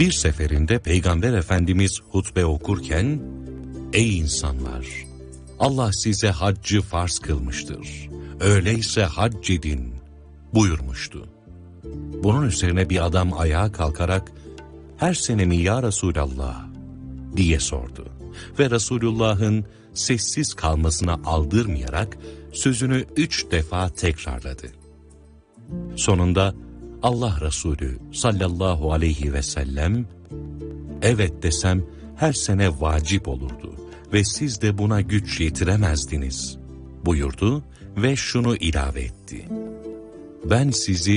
Bir seferinde Peygamber Efendimiz hutbe okurken, "Ey insanlar! Allah size haccı farz kılmıştır. Öyleyse hac edin," buyurmuştu. Bunun üzerine bir adam ayağa kalkarak, "Her sene mi ya Resulallah?" diye sordu. Ve Resulullah'ın sessiz kalmasına aldırmayarak sözünü 3 defa tekrarladı. Sonunda Allah Resulü sallallahu aleyhi ve sellem, "Evet desem her sene vacip olurdu ve siz de buna güç yetiremezdiniz," buyurdu ve şunu ilave etti: "Ben sizi